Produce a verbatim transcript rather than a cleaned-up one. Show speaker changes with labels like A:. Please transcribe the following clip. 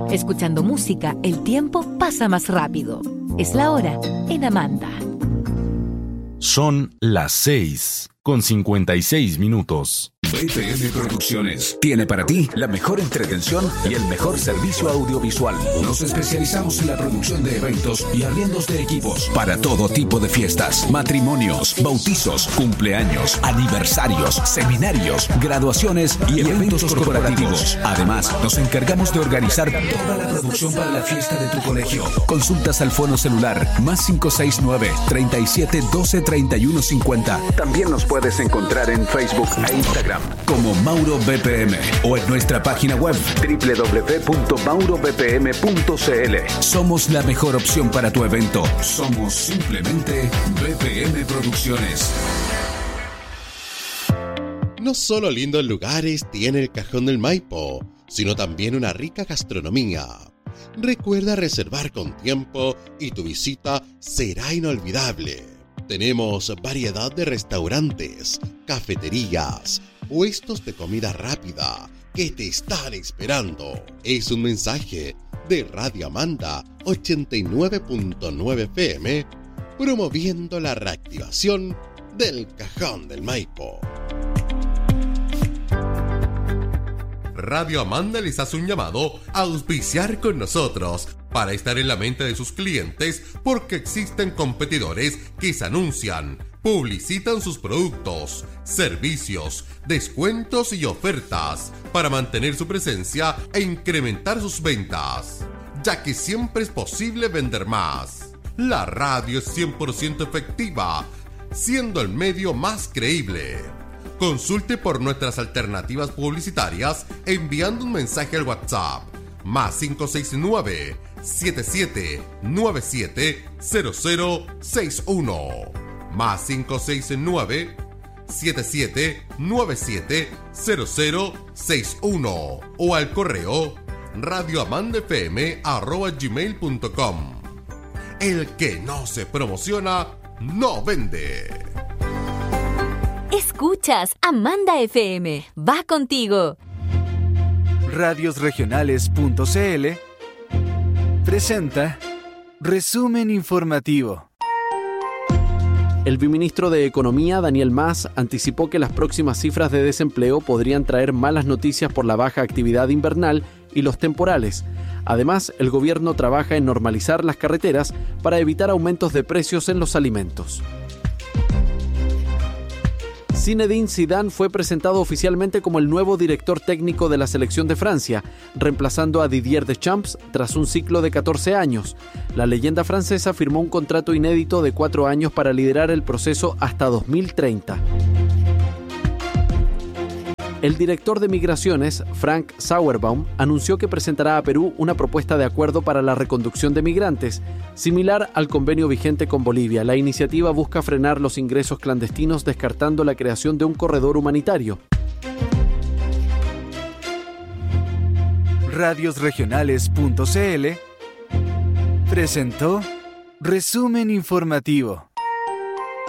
A: Escuchando música, el tiempo pasa más rápido. Es la hora en Amanda.
B: Son las seis con cincuenta y seis minutos.
C: B P M Producciones tiene para ti la mejor entretención y el mejor servicio audiovisual. Nos especializamos en la producción de eventos y arriendos de equipos para todo tipo de fiestas, matrimonios, bautizos, cumpleaños, aniversarios, seminarios, graduaciones y eventos corporativos. Además, nos encargamos de organizar toda la producción para la fiesta de tu colegio. Consultas al fono celular más cinco seis nueve, treinta y siete, doce, treinta y uno, cincuenta. También nos puedes encontrar en Facebook e Instagram como Mauro B P M o en nuestra página web doble u doble u doble u punto mauro b p m punto c l. Somos la mejor opción para tu evento. Somos simplemente B P M Producciones.
D: No solo lindos lugares tiene el Cajón del Maipo, sino también una rica gastronomía. Recuerda reservar con tiempo y tu visita será inolvidable. Tenemos variedad de restaurantes, cafeterías, puestos de comida rápida que te están esperando. Es un mensaje de Radio Amanda ochenta y nueve punto nueve F M promoviendo la reactivación del Cajón del Maipo. Radio Amanda les hace un llamado a auspiciar con nosotros para estar en la mente de sus clientes, porque existen competidores que se anuncian, publicitan sus productos, servicios, descuentos y ofertas para mantener su presencia e incrementar sus ventas, ya que siempre es posible vender más. La radio es cien por ciento efectiva, siendo el medio más creíble. Consulte por nuestras alternativas publicitarias enviando un mensaje al WhatsApp más cinco seis nueve, siete siete nueve siete, cero cero seis uno más cinco seis nueve, siete siete nueve siete, cero cero seis uno o al correo radioamandafm arroba gmail punto com. El que no se promociona no vende.
A: Escuchas Amanda F M. Va contigo.
E: radios regionales punto c l presenta Resumen Informativo.
F: El viceministro de Economía, Daniel Mas, anticipó que las próximas cifras de desempleo podrían traer malas noticias por la baja actividad invernal y los temporales. Además, el gobierno trabaja en normalizar las carreteras para evitar aumentos de precios en los alimentos. Zinedine Zidane fue presentado oficialmente como el nuevo director técnico de la selección de Francia, reemplazando a Didier Deschamps tras un ciclo de catorce años. La leyenda francesa firmó un contrato inédito de cuatro años para liderar el proceso hasta dos mil treinta. El director de Migraciones, Frank Sauerbaum, anunció que presentará a Perú una propuesta de acuerdo para la reconducción de migrantes, similar al convenio vigente con Bolivia. La iniciativa busca frenar los ingresos clandestinos, descartando la creación de un corredor humanitario.
E: radios regionales punto c l presentó Resumen Informativo.